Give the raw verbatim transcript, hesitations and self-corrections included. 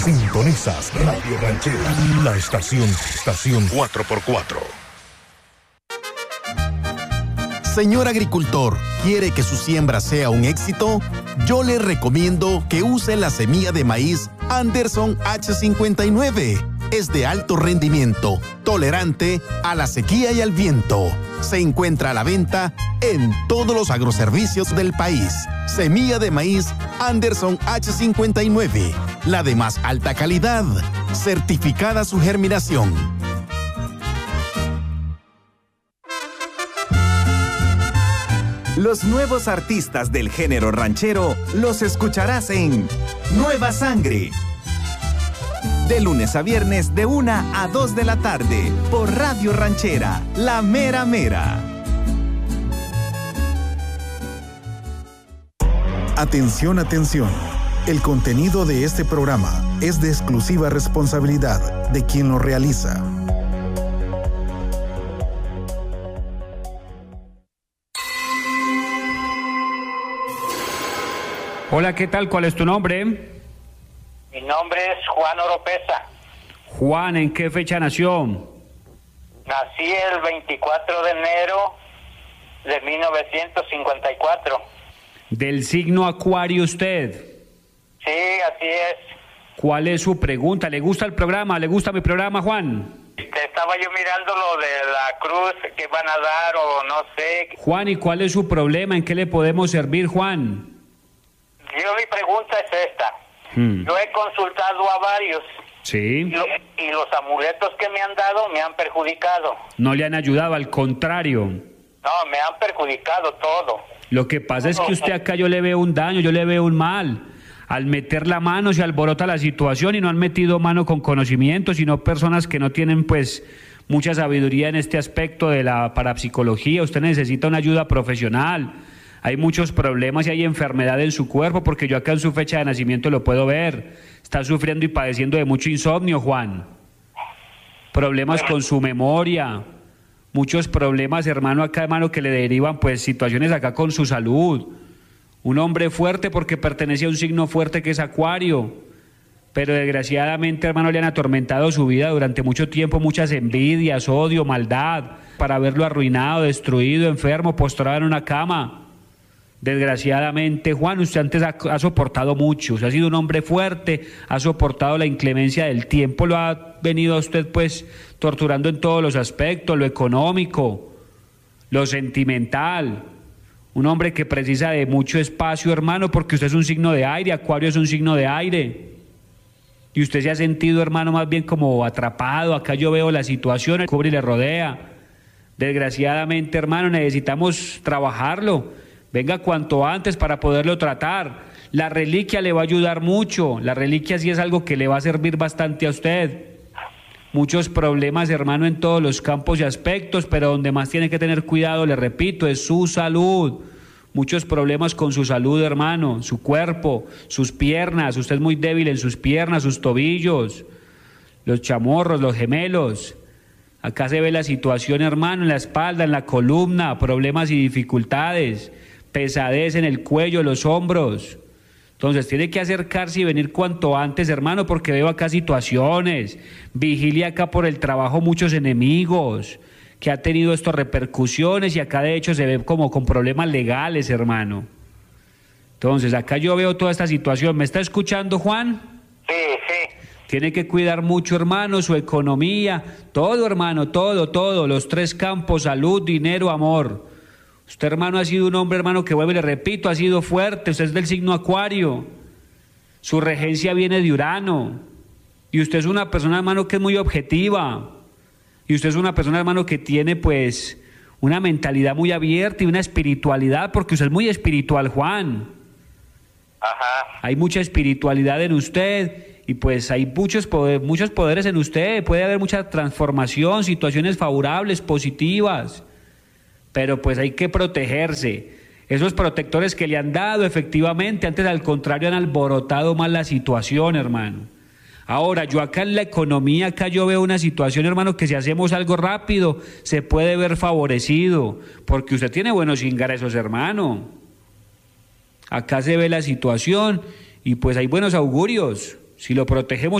Sintonizas Radio Ranchera, la estación, estación cuatro por cuatro. Señor agricultor, ¿quiere que su siembra sea un éxito? Yo le recomiendo que use la semilla de maíz Anderson H cincuenta y nueve. Es de alto rendimiento, tolerante a la sequía y al viento. Se encuentra a la venta en todos los agroservicios del país. Semilla de maíz Anderson H cincuenta y nueve, la de más alta calidad, certificada su germinación. Los nuevos artistas del género ranchero los escucharás en Nueva Sangre. De lunes a viernes de una a dos de la tarde por Radio Ranchera, La Mera Mera. Atención, atención. El contenido de este programa es de exclusiva responsabilidad de quien lo realiza. Hola, ¿qué tal? ¿Cuál es tu nombre? Mi nombre es Juan Oropesa. Juan, ¿en qué fecha nació? Nací el veinticuatro de enero de mil novecientos cincuenta y cuatro. ¿Del signo Acuario usted? Sí, así es. ¿Cuál es su pregunta? ¿Le gusta el programa? ¿Le gusta mi programa, Juan? Estaba yo mirando lo de la cruz que van a dar o no sé. Juan, ¿y cuál es su problema? ¿En qué le podemos servir, Juan? Yo mi pregunta es esta. Hmm. Yo he consultado a varios. Sí. Y, lo, y los amuletos que me han dado me han perjudicado. No le han ayudado, al contrario. No, me han perjudicado todo. Lo que pasa es que usted acá yo le veo un daño, yo le veo un mal. Al meter la mano se alborota la situación y no han metido mano con conocimiento, sino personas que no tienen pues mucha sabiduría en este aspecto de la parapsicología. Usted necesita una ayuda profesional. Hay muchos problemas y hay enfermedad en su cuerpo, porque yo acá en su fecha de nacimiento lo puedo ver. Está sufriendo y padeciendo de mucho insomnio, Juan. Problemas con su memoria. Muchos problemas, hermano, acá, hermano, que le derivan, pues, situaciones acá con su salud. Un hombre fuerte porque pertenece a un signo fuerte que es Acuario. Pero desgraciadamente, hermano, le han atormentado su vida durante mucho tiempo, muchas envidias, odio, maldad, para verlo arruinado, destruido, enfermo, postrado en una cama. Desgraciadamente, Juan, usted antes ha, ha soportado mucho, usted ha sido un hombre fuerte, ha soportado la inclemencia del tiempo, lo ha venido a usted pues torturando en todos los aspectos, lo económico, lo sentimental. Un hombre que precisa de mucho espacio, hermano, porque usted es un signo de aire, Acuario es un signo de aire. Y usted se ha sentido, hermano, más bien como atrapado. Acá yo veo la situación, el cubre y le rodea. Desgraciadamente, hermano, necesitamos trabajarlo. Venga cuanto antes para poderlo tratar. La reliquia le va a ayudar mucho. La reliquia sí es algo que le va a servir bastante a usted. Muchos problemas, hermano, en todos los campos y aspectos, pero donde más tiene que tener cuidado, le repito, es su salud. Muchos problemas con su salud, hermano, su cuerpo, sus piernas. Usted es muy débil en sus piernas, sus tobillos, los chamorros, los gemelos. Acá se ve la situación, hermano, en la espalda, en la columna, problemas y dificultades. Pesadez en el cuello, los hombros. Entonces tiene que acercarse y venir cuanto antes, hermano, porque veo acá situaciones. Vigilia acá por el trabajo muchos enemigos, que ha tenido estas repercusiones y acá de hecho se ve como con problemas legales, hermano. Entonces acá yo veo toda esta situación. ¿Me está escuchando, Juan? Sí, sí. Tiene que cuidar mucho, hermano, su economía, todo, hermano, todo, todo, los tres campos, salud, dinero, amor. Usted, hermano, ha sido un hombre, hermano, que vuelve y le repito, ha sido fuerte. Usted es del signo Acuario. Su regencia viene de Urano. Y usted es una persona, hermano, que es muy objetiva. Y usted es una persona, hermano, que tiene, pues, una mentalidad muy abierta y una espiritualidad, porque usted es muy espiritual, Juan. Ajá. Hay mucha espiritualidad en usted y, pues, hay muchos, poder, muchos poderes en usted. Puede haber mucha transformación, situaciones favorables, positivas. Pero pues hay que protegerse. Esos protectores que le han dado, efectivamente, antes al contrario han alborotado más la situación, hermano. Ahora, yo acá en la economía, acá yo veo una situación, hermano, que si hacemos algo rápido, se puede ver favorecido, porque usted tiene buenos ingresos, hermano. Acá se ve la situación y pues hay buenos augurios. Si lo protegemos